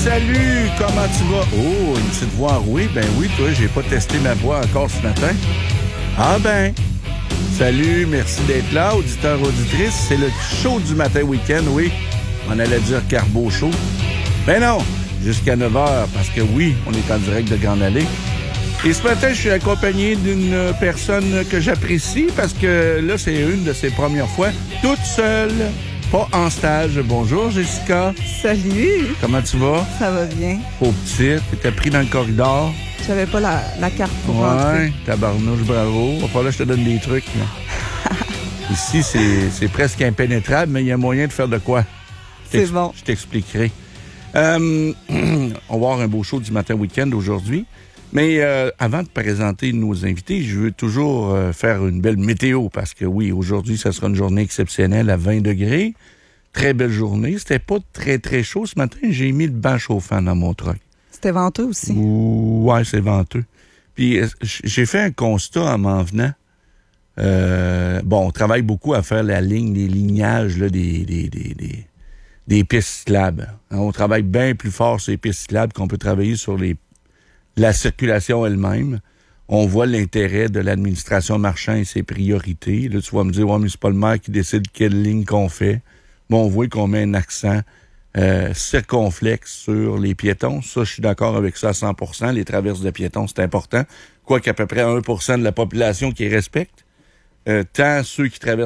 salut, comment tu vas? Oh, une petite voix enrouée? Ben oui, toi, j'ai pas testé ma voix encore ce matin. Ah ben, salut, merci d'être là, auditeurs, auditrices. C'est le show du matin week-end, oui. On allait dire Carbo Show. Ben non, jusqu'à 9h, parce que oui, on est en direct de Grande Allée. Et ce matin, je suis accompagné d'une personne que j'apprécie, parce que là, c'est une de ses premières fois, toute seule. Pas en stage. Bonjour, Jessica. Salut. Comment tu vas? Ça va bien. Pauvre petite, t'étais pris dans le corridor. J'avais pas la carte pour rentrer. Ouais, tabarnouche, bravo. Va falloir que je te donne des trucs. Là. Ici, c'est presque impénétrable, mais il y a moyen de faire de quoi? C'est bon. Je t'expliquerai. On va avoir un beau show du matin week-end aujourd'hui. Mais avant de présenter nos invités, je veux toujours faire une belle météo parce que oui, aujourd'hui, ça sera une journée exceptionnelle à 20 degrés. Très belle journée. C'était pas très, très chaud ce matin. J'ai mis le banc chauffant dans mon truck. C'était venteux aussi. Ouais, c'est venteux. Puis j'ai fait un constat en m'en venant. On travaille beaucoup à faire la ligne, les lignages là, des pistes cyclables. On travaille bien plus fort sur les pistes cyclables qu'on peut travailler sur la circulation elle-même. On voit l'intérêt de l'administration Marchand et ses priorités. Là, tu vas me dire, ouais, mais c'est pas le maire qui décide quelle ligne qu'on fait. Bon, on voit qu'on met un accent circonflexe sur les piétons. Ça, je suis d'accord avec ça à 100%. Les traverses de piétons, c'est important. Quoiqu'à peu près 1% de la population qui respecte. Tant ceux qui traversent